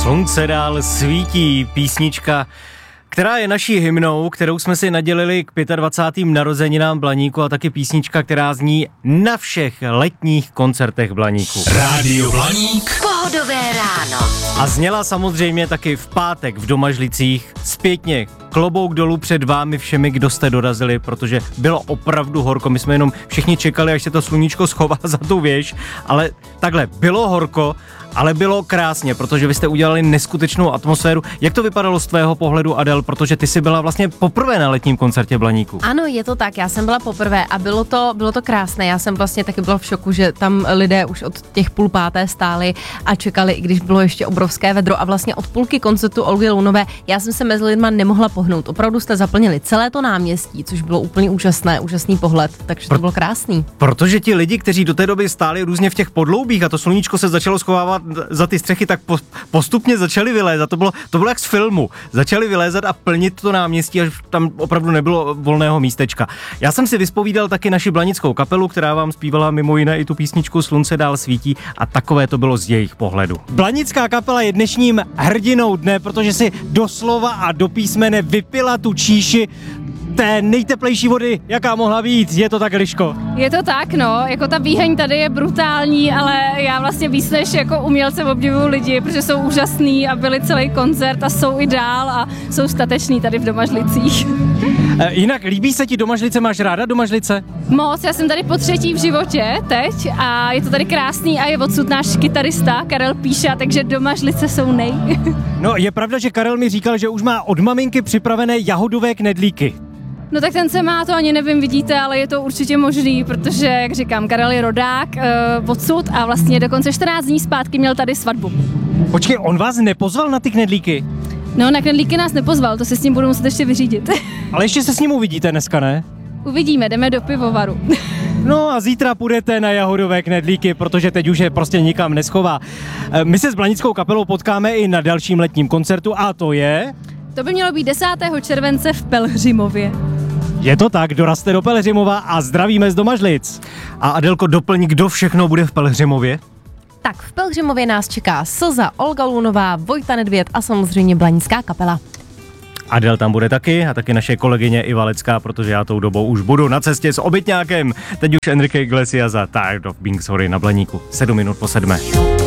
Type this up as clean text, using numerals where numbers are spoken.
Slunce dál svítí, písnička, která je naší hymnou, kterou jsme si nadělili k 25. narozeninám Blaníku a taky písnička, která zní na všech letních koncertech Blaníku. Rádio Blaník. Pohodové ráno. A zněla samozřejmě taky v pátek v Domažlicích. Zpětně klobouk dolů před vámi všemi, kdo jste dorazili, protože bylo opravdu horko. My jsme jenom všichni čekali, až se to sluníčko schová za tu věž, ale takhle, bylo horko, ale bylo krásně, protože vy jste udělali neskutečnou atmosféru. Jak to vypadalo z tvého pohledu, Adel, protože ty jsi byla vlastně poprvé na letním koncertě Blaníku? Ano, je to tak, já jsem byla poprvé a bylo to krásné. Já jsem vlastně taky byla v šoku, že tam lidé už od těch 4:30 stáli a čekali, i když bylo ještě obrovské vedro a vlastně od půlky koncertu Olgy Lounové já jsem se mezi lidma nemohla pohnout. Opravdu jste zaplnili celé to náměstí, což bylo úplně úžasný pohled, takže to bylo krásný. Protože ti lidi, kteří do té doby stáli různě v těch podloubích a to sluníčko se začalo schovávat za ty střechy, tak postupně začali vylézat. To bylo jak z filmu. Začali vylézat a plnit to náměstí, až tam opravdu nebylo volného místečka. Já jsem si vyspovídal taky naši blanickou kapelu, která vám zpívala mimo jiné i tu písničku Slunce dál svítí a takové to bylo z jejich pohledu. Blanická kapela je dnešním hrdinou dne, protože si doslova a do písmene vypila tu číši té nejteplejší vody, jaká mohla být. Je to tak, Liško? Je to tak, no, jako ta výheň tady je brutální, ale já vlastně víc než jako umělce obdivuju lidi, protože jsou úžasný a byli celý koncert a jsou i dál a jsou stateční tady v Domažlicích. Jinak líbí se ti Domažlice, máš ráda Domažlice? Moc, já jsem tady po 3. v životě teď a je to tady krásný a je odsud náš kytarista Karel Píša, takže Domažlice jsou nej. No, je pravda, že Karel mi říkal, že už má od maminky připravené jahodové knedlíky. No tak ten se má, to ani nevím, vidíte, ale je to určitě možný, protože, jak říkám, Karel je rodák odsud a vlastně dokonce 14 dní zpátky měl tady svatbu. Počkej, on vás nepozval na ty knedlíky? No, na knedlíky nás nepozval, to se s ním budu muset ještě vyřídit. Ale ještě se s ním uvidíte dneska, ne? Uvidíme, jdeme do pivovaru. No a zítra půjdete na jahodové knedlíky, protože teď už je prostě nikam neschová. My se s blanickou kapelou potkáme i na dalším letním koncertu a to je... To by mělo být 10. července v Pelhřimově. Je to tak, dorazte do Pelhřimova a zdravíme z Domažlic. A Adelko, doplň, kdo všechno bude v Pelhřimově? Tak v Pelhřimově nás čeká Slza, Olga Lounová, Vojta Nedvěd a samozřejmě blanická kapela. Adel tam bude taky a taky naše kolegyně Iva Lecká, protože já tou dobou už budu na cestě s obytňákem. Teď už Enrique Iglesias a Tired of Being Sorry na Blaníku. 7 minut po 7.